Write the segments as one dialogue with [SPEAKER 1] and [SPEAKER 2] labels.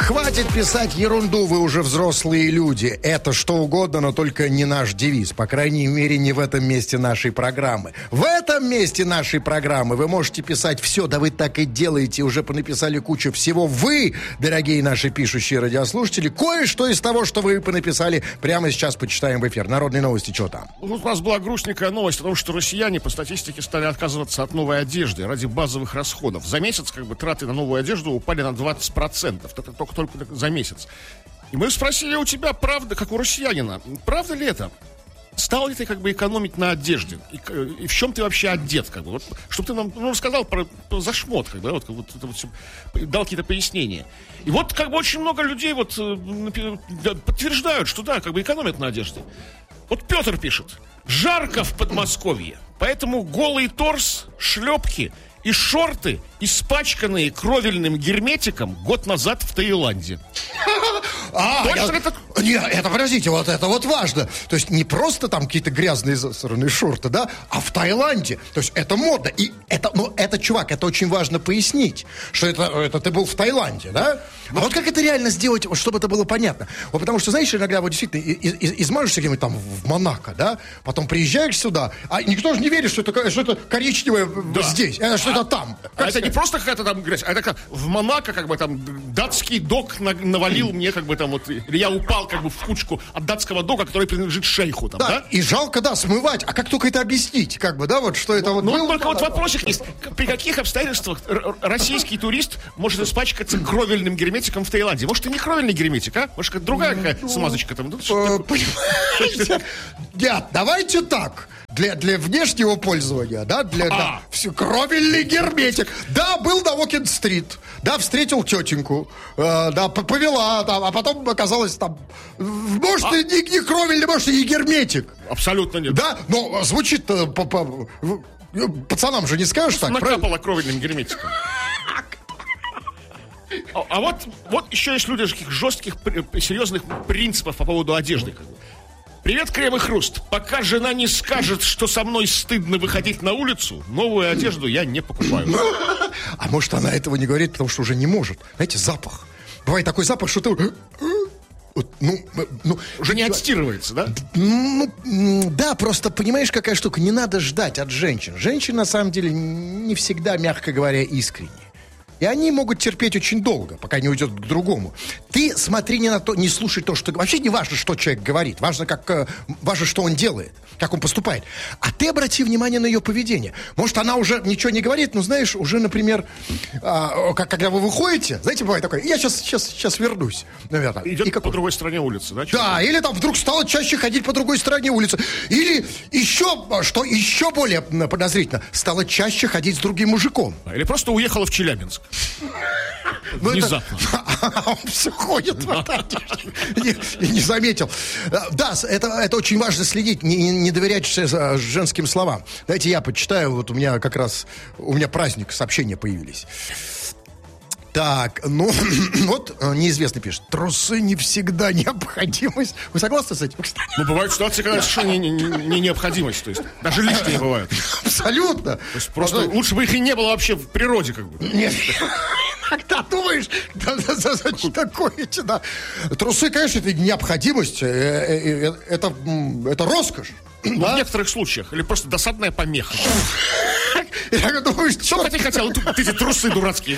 [SPEAKER 1] Хватит писать ерунду, вы уже взрослые люди. Это что угодно, но только не наш девиз. По крайней мере, не в этом месте нашей программы. В этом месте нашей программы вы можете писать все, да вы так и делаете. Уже понаписали кучу всего. Вы, дорогие наши пишущие радиослушатели, кое-что из того, что вы понаписали, прямо сейчас почитаем в эфир. Народные новости, что там?
[SPEAKER 2] У нас была грустненькая новость о том, что россияне по статистике стали отказываться от новой одежды ради базовых расходов. За месяц траты на новую одежду упали на 20%. Это только за месяц. И мы спросили у тебя, правда, как у россиянина, правда ли это? Стал ли ты экономить на одежде? И в чем ты вообще одет? Вот, чтобы ты нам рассказал за шмот, дал какие-то пояснения. И вот очень много людей подтверждают, что да, экономят на одежде. Вот Петр пишет: жарко в Подмосковье, поэтому голый торс, шлепки и шорты, испачканные кровельным герметиком, год назад в Таиланде.
[SPEAKER 1] Нет, это, подождите, вот это вот важно. То есть не просто там какие-то грязные засранные шорты, да, а в Таиланде. То есть это модно. И это, чувак, это очень важно пояснить, что это ты был в Таиланде, да? А вот как это реально сделать, чтобы это было понятно? Вот потому что, знаешь, иногда вот действительно измажешься где-нибудь там в Монако, да, потом приезжаешь сюда, а никто же не верит, что это коричневое здесь, что это там.
[SPEAKER 2] Это не просто какая-то там грязь, а это как в Монако, там датский дог навалил мне, или я упал в кучку от датского дога, который принадлежит шейху, там, да?
[SPEAKER 1] И жалко, да, смывать. А как только это объяснить, что это вот было?
[SPEAKER 2] Только вопросик есть. При каких обстоятельствах российский турист может испачкаться кровельным герметиком в Таиланде? Может, и не кровельный герметик, а? Может, какая-то другая смазочка там?
[SPEAKER 1] Понимаете? Нет, давайте так. Для внешнего пользования, да, кровельный герметик. Да, был на Уокинг-стрит, да, встретил тетеньку, да, повела, там, а потом оказалось там, может, не кровельный, может, и не герметик.
[SPEAKER 2] Абсолютно нет.
[SPEAKER 1] Да, но звучит, пацанам же не скажешь так,
[SPEAKER 2] накапало кровельным герметиком. А вот еще есть люди таких жестких, серьезных принципов по поводу одежды. Привет, Крем и Хруст. Пока жена не скажет, что со мной стыдно выходить на улицу, новую одежду я не покупаю.
[SPEAKER 1] А может, она этого не говорит, потому что уже не может. Знаете, запах. Бывает такой запах, что ты...
[SPEAKER 2] уже не отстирывается, да?
[SPEAKER 1] Да, просто понимаешь, какая штука. Не надо ждать от женщин. Женщины, на самом деле, не всегда, мягко говоря, искренние. И они могут терпеть очень долго, пока не уйдет к другому. Ты смотри не на то, не слушай то, что... Вообще не важно, что человек говорит. Важно, что он делает, как он поступает. А ты обрати внимание на ее поведение. Может, она уже ничего не говорит, но, знаешь, уже, например, когда вы выходите, знаете, бывает такое, я сейчас вернусь. Наверное.
[SPEAKER 2] Идет по другой стороне улицы, да?
[SPEAKER 1] Да, или там вдруг стало чаще ходить по другой стороне улицы. Или что еще более подозрительно, стало чаще ходить с другим мужиком.
[SPEAKER 2] Или просто уехала в Челябинск. Внезапно.
[SPEAKER 1] Он все ходит и не заметил. Да, это очень важно следить, не доверять женским словам. Давайте я почитаю, вот у меня праздник, сообщения появились. Так, вот неизвестный пишет: трусы не всегда необходимость. Вы согласны с этим?
[SPEAKER 2] Бывают ситуации, когда совершенно не необходимость. То есть даже лишние бывают.
[SPEAKER 1] Абсолютно.
[SPEAKER 2] То есть просто лучше бы их и не было вообще в природе,
[SPEAKER 1] Нет. Иногда думаешь, зачем такое? Да. Трусы, конечно, это необходимость. Это роскошь.
[SPEAKER 2] В некоторых случаях. Или просто досадная помеха.
[SPEAKER 1] Я думаю,
[SPEAKER 2] что ты хотел? Эти трусы дурацкие.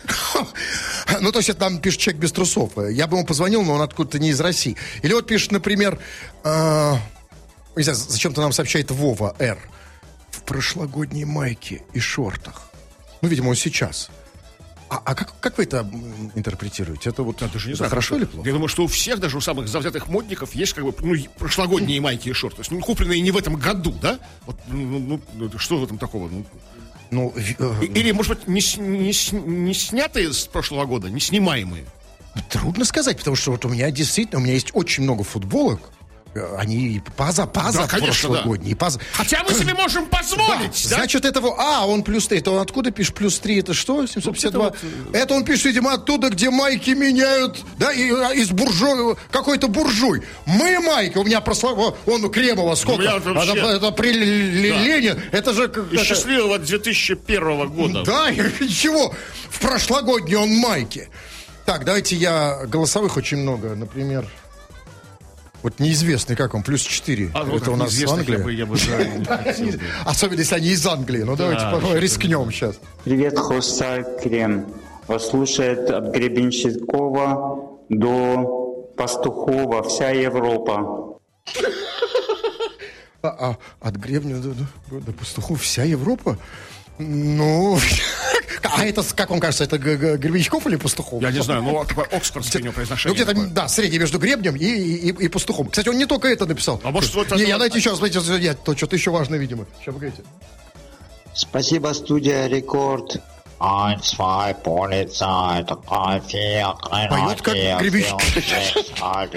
[SPEAKER 1] То есть это нам пишет человек без трусов. Я бы ему позвонил, но он откуда-то не из России. Или вот пишет, например, не знаю, зачем-то нам сообщает Вова Р. В прошлогодней майке и шортах. Видимо, он сейчас. А как вы это интерпретируете? Это
[SPEAKER 2] даже не знаю,
[SPEAKER 1] хорошо или плохо?
[SPEAKER 2] Я думаю, что у всех, даже у самых завзятых модников, есть прошлогодние майки и шорты. То есть, купленные не в этом году, да? Что в этом такого? Или, может быть, не снятые с прошлого года, не снимаемые?
[SPEAKER 1] Трудно сказать, потому что у меня есть очень много футболок. Они прошлогодние.
[SPEAKER 2] Да. Хотя мы себе можем позволить. Да?
[SPEAKER 1] Значит, он плюс 3. Это он откуда пишет? Плюс 3 это что? 752. Это он пишет, видимо, оттуда, где майки меняют, да, из какой-то буржуй. Мы майки, у меня он Кремова сколько? Это при Лене. Это же...
[SPEAKER 2] И счастливого 2001 года.
[SPEAKER 1] Да, и чего? В прошлогодней он майки. Так, давайте я голосовых очень много. Например, вот неизвестный, как он, +4. Это у нас Англия. Особенно, если они из Англии. Ну, давайте рискнем сейчас.
[SPEAKER 3] Привет, Хосай Крем. Вас слушает от Гребенщикова до Пастухова вся Европа.
[SPEAKER 1] От Гребня до Пастухова вся Европа? Ну... А это, как вам кажется, это Гребенщиков или Пастухов?
[SPEAKER 2] Я не знаю, но такое оксфордское у него произношение.
[SPEAKER 1] Ну, где-то, да, среднее между Гребнем и Пастухом. Кстати, он не только это написал.
[SPEAKER 2] А может, вот это...
[SPEAKER 1] Не, я, знаете, еще, смотрите, то что-то еще важное, видимо. Сейчас, погодите.
[SPEAKER 4] Спасибо, студия Рекорд.
[SPEAKER 1] Поет как Гребенщиков.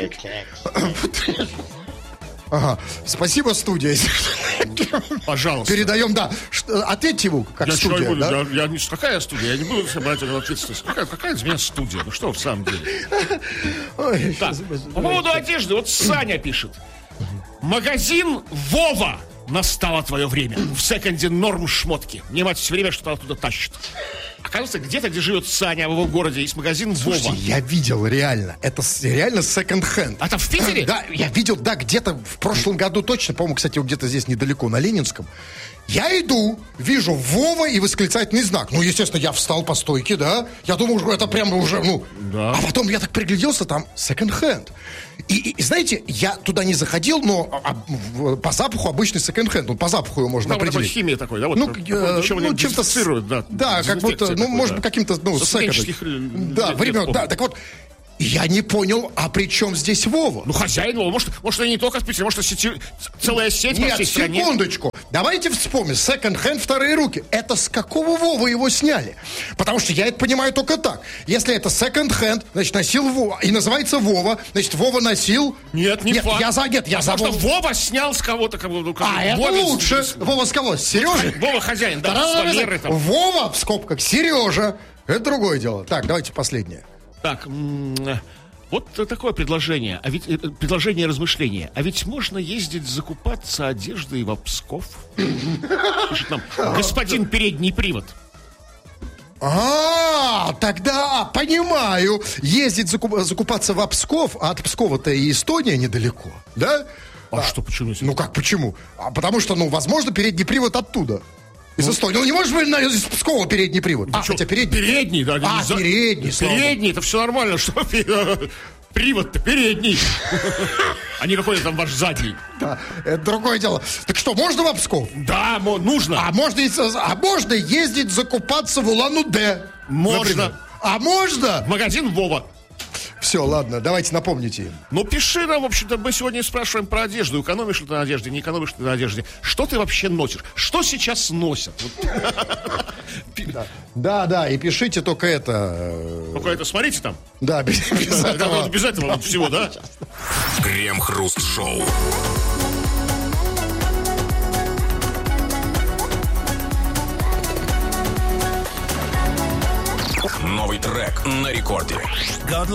[SPEAKER 1] Ага, спасибо, студия.
[SPEAKER 2] Пожалуйста.
[SPEAKER 1] Передаем, да. Ответьте ему, как студия.
[SPEAKER 2] Какая студия? Я не буду брать эту ответственность. Какая из меня студия? Ну что, в самом деле? Так, по поводу одежды, вот Саня пишет. Магазин Вова. Настало твое время. В секонде норм шмотки. Не мать, все время что-то оттуда тащит. Оказывается, где-то, где живет Саня в его городе, есть магазин Вова.
[SPEAKER 1] Слушайте, я видел реально. Это реально секонд-хенд.
[SPEAKER 2] А там в Питере?
[SPEAKER 1] Да, я видел, да, где-то в прошлом году точно. По-моему, кстати, где-то здесь недалеко, на Ленинском. Я иду, вижу Вова и восклицательный знак. Ну, естественно, я встал по стойке, да. Я думаю, это прямо уже,
[SPEAKER 2] да.
[SPEAKER 1] А потом я так пригляделся, там секонд-хенд. И знаете, я туда не заходил, но по запаху обычный секонд-хенд. Ну, по запаху его можно определить.
[SPEAKER 2] Химия такой, да? Вот,
[SPEAKER 1] чем-то
[SPEAKER 2] сирует, да.
[SPEAKER 1] Да, как будто, может быть, каким-то, секондом. Да, время, да, так вот. Я не понял, а при чем здесь Вова?
[SPEAKER 2] Ну, хозяин Вова. Может, и не только в Питере, может, целая сеть по всей стране.
[SPEAKER 1] Нет, секундочку. Давайте вспомним. Секонд-хенд, вторые руки. Это с какого Вова его сняли? Потому что я это понимаю только так. Если это секонд-хенд, значит, носил Вова. И называется Вова. Значит, Вова носил...
[SPEAKER 2] Нет, не факт.
[SPEAKER 1] Я за
[SPEAKER 2] Потому что Вова снял с кого-то...
[SPEAKER 1] это лучше. Вова с кого? С Сережи?
[SPEAKER 2] Вова хозяин, да. С Валерой там.
[SPEAKER 1] Вова, в скобках, Сережа. Это другое дело. Так, давайте последнее.
[SPEAKER 2] Так, вот такое предложение. А ведь предложение размышления. А ведь можно ездить закупаться одеждой в Псков? Пишет нам господин передний привод.
[SPEAKER 1] Тогда понимаю. Ездить закупаться в Псков, а от Пскова-то и Эстония недалеко, да?
[SPEAKER 2] Что, почему?
[SPEAKER 1] Ну как, почему? Потому что, возможно, передний привод оттуда. Из Эстонии. Ну, не может быть из Пскова передний привод.
[SPEAKER 2] Хотя передний. Передний, да.
[SPEAKER 1] Передний.
[SPEAKER 2] Передний, это все нормально. Что привод-то передний. А не какой-то там ваш задний.
[SPEAKER 1] Да, это другое дело. Так что, можно в Псков?
[SPEAKER 2] Да, нужно.
[SPEAKER 1] А можно ездить закупаться в Улан-Удэ?
[SPEAKER 2] Можно.
[SPEAKER 1] Например. А можно?
[SPEAKER 2] В магазин Вова.
[SPEAKER 1] Все, ладно, давайте напомните им.
[SPEAKER 2] Ну, пиши нам, в общем-то, мы сегодня спрашиваем про одежду. Экономишь ли ты на одежде, не экономишь ли ты на одежде? Что ты вообще носишь? Что сейчас носят?
[SPEAKER 1] Да, и пишите только это...
[SPEAKER 2] Только это, смотрите там.
[SPEAKER 1] Да, без этого.
[SPEAKER 2] Без этого всего, да?
[SPEAKER 5] Крем-хруст-шоу. Новый трек на рекорде.